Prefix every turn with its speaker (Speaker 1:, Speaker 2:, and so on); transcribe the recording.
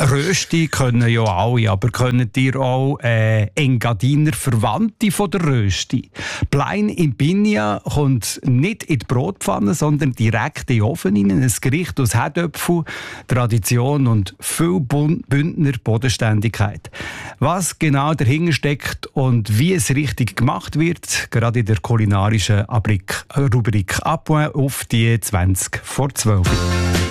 Speaker 1: Rösti können ja alle, aber könnt ihr auch Engadiner Verwandte von der Rösti? Plein in Pinja kommt nicht in die Brotpfanne, sondern direkt in den Ofen rein. Ein Gericht aus Herdöpfel, Tradition und viel Bündner Bodenständigkeit. Was genau dahinter steckt und wie es richtig gemacht wird, gerade in der kulinarischen Rubrik «Appoint» auf die 20 vor 12.